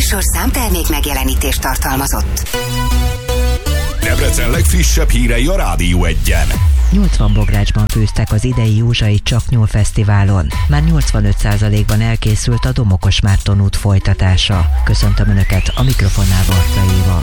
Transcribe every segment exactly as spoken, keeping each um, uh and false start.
műsor számtermék megjelenítést tartalmazott. Debrecen legfrissebb hírei a Rádió Egyen. nyolcvan bográcsban főztek az idei Józsai Csaknyúl Fesztiválon. Már nyolcvanöt százalékban elkészült a Domokos Márton út folytatása. Köszöntöm Önöket, a mikrofonnál Barta Éva.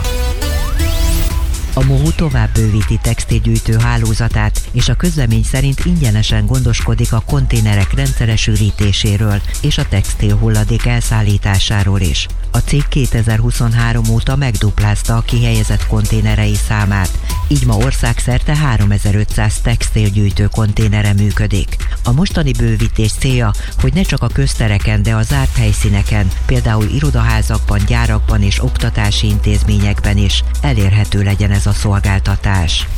A MOHU tovább bővíti textilgyűjtő hálózatát, és a közlemény szerint ingyenesen gondoskodik a konténerek rendszeres ürítéséről és a textil hulladék elszállításáról is. A cég kétezer-huszonhárom óta megduplázta a kihelyezett konténerei számát, így ma országszerte háromezer-ötszáz textilgyűjtő konténere működik. A mostani bővítés célja, hogy ne csak a köztereken, de a zárt helyszíneken, például irodaházakban, gyárakban és oktatási intézményekben is elérhető legyen ez a szolgáltatás.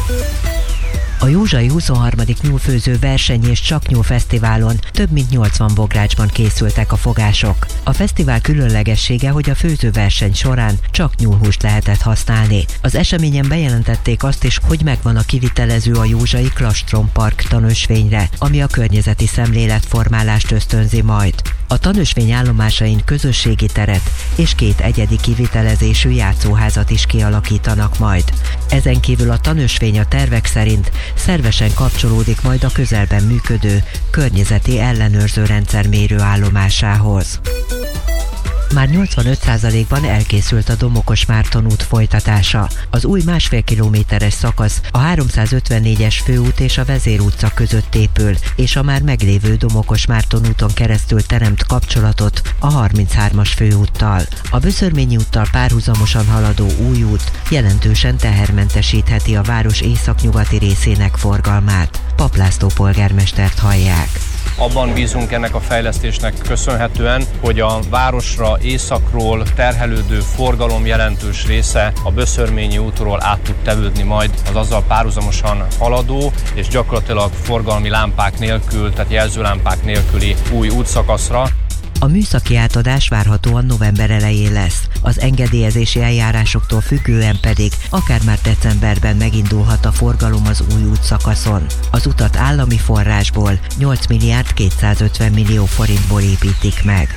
A Józsai huszonharmadik nyúlfőző verseny és Csaknyúl Fesztiválon több mint nyolcvan bográcsban készültek a fogások. A fesztivál különlegessége, hogy a főzőverseny során csak nyúlhúst lehetett használni. Az eseményen bejelentették azt is, hogy megvan a kivitelező a Józsai Klastron Park tanösvényre, ami a környezeti szemléletformálást ösztönzi majd. A tanösvény állomásain közösségi teret és két egyedi kivitelezésű játszóházat is kialakítanak majd. Ezen kívül a tanösvény a tervek szerint szervesen kapcsolódik majd a közelben működő környezeti ellenőrző rendszer mérőállomásához. Már nyolcvanöt százalékban elkészült a Domokos Márton út folytatása. Az új másfél kilométeres szakasz a háromszázötvennégyes főút és a Vezér utca között épül, és a már meglévő Domokos Márton úton keresztül teremt kapcsolatot a harminchármas főúttal. A Böszörményi úttal párhuzamosan haladó új út jelentősen tehermentesítheti a város északnyugati részének forgalmát. Pap László polgármestert hallják. Abban bízunk ennek a fejlesztésnek köszönhetően, hogy a városra északról terhelődő forgalom jelentős része a Böszörményi útról át tud tevődni majd az azzal párhuzamosan haladó és gyakorlatilag forgalmi lámpák nélkül, tehát jelzőlámpák nélküli új útszakaszra. A műszaki átadás várhatóan november elején lesz, az engedélyezési eljárásoktól függően pedig akár már decemberben megindulhat a forgalom az új útszakaszon. Az utat állami forrásból nyolc milliárd kétszázötven millió forintból építik meg.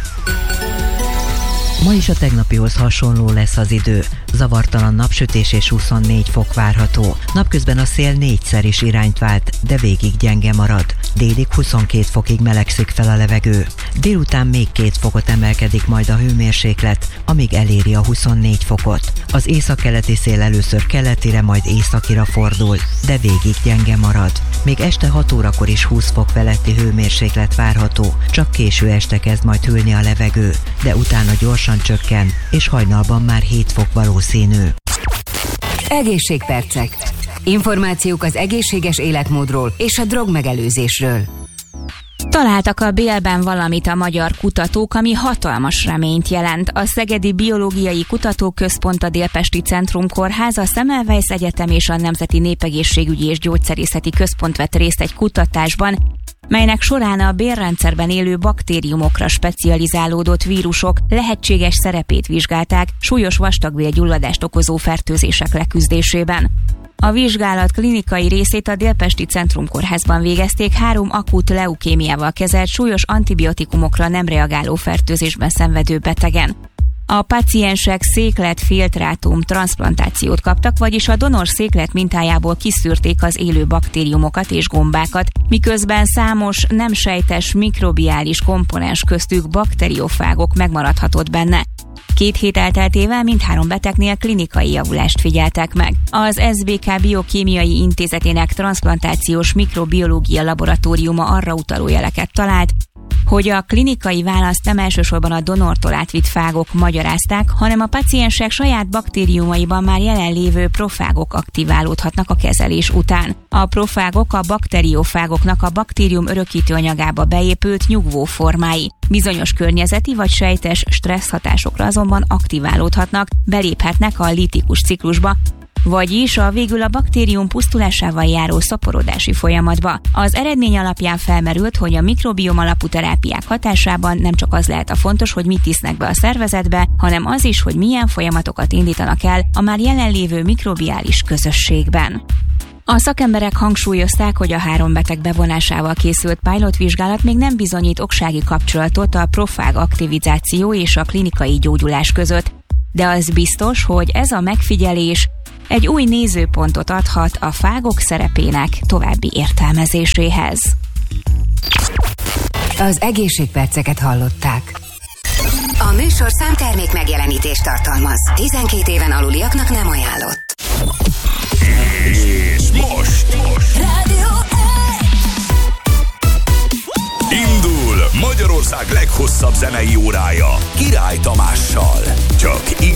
Ma is a tegnapihoz hasonló lesz az idő. Zavartalan napsütés és huszonnégy fok várható. Napközben a szél négyszer is irányt vált, de végig gyenge marad. Délig huszonkét fokig melegszik fel a levegő. Délután még két fokot emelkedik majd a hőmérséklet, amíg eléri a huszonnégy fokot. Az északkeleti szél először keletire, majd északira fordul, de végig gyenge marad. Még este hat órakor is húsz fok feletti hőmérséklet várható, csak késő este kezd majd hűlni a levegő, de utána gyorsan csökken, és hajnalban már hét fok valószínű. Egészségpercek. Információk az egészséges életmódról és a drogmegelőzésről. Találtak a bélben valamit a magyar kutatók, ami hatalmas reményt jelent. A Szegedi Biológiai Kutatóközpont, a Délpesti Centrumkórház, a Semmelweis Egyetem és a Nemzeti Népegészségügyi és Gyógyszerészeti Központ vett részt egy kutatásban, melynek során a bélrendszerben élő baktériumokra specializálódott vírusok lehetséges szerepét vizsgálták súlyos vastagbélgyulladást okozó fertőzések leküzdésében. A vizsgálat klinikai részét a Délpesti Centrumkórházban végezték három akut leukémiával kezelt súlyos antibiotikumokra nem reagáló fertőzésben szenvedő betegen. A páciensek székletfiltrátum transzplantációt kaptak, vagyis a donor széklet mintájából kiszűrték az élő baktériumokat és gombákat, miközben számos nem sejtes mikrobiális komponens, köztük bakteriofágok megmaradhatott benne. Két hét elteltével mindhárom betegnél klinikai javulást figyeltek meg. Az es bé ká Biokémiai Intézetének transzplantációs mikrobiológia laboratóriuma arra utaló jeleket talált, hogy a klinikai választ nem elsősorban a donortól átvitt fágok magyarázták, hanem a paciensek saját baktériumaiban már jelenlévő profágok aktiválódhatnak a kezelés után. A profágok a bakteriofágoknak a baktérium örökítő anyagába beépült nyugvó formái. Bizonyos környezeti vagy sejtes stressz hatásokra azonban aktiválódhatnak, beléphetnek a litikus ciklusba, vagyis a végül a baktérium pusztulásával járó szaporodási folyamatba. Az eredmény alapján felmerült, hogy a mikrobiom alapú terápiák hatásában nem csak az lehet a fontos, hogy mit isznek be a szervezetbe, hanem az is, hogy milyen folyamatokat indítanak el a már jelenlévő mikrobiális közösségben. A szakemberek hangsúlyozták, hogy a három beteg bevonásával készült pilotvizsgálat még nem bizonyít oksági kapcsolatot a profág aktivizáció és a klinikai gyógyulás között, de az biztos, hogy ez a megfigyelés egy új nézőpontot adhat a fágok szerepének további értelmezéséhez. Az egészségperceket hallották. A műsorszám termék megjelenítést tartalmaz. tizenkét éven aluliaknak nem ajánlott. És most, most. Rádió Indul Magyarország leghosszabb zenei órája Király Tamással. Csak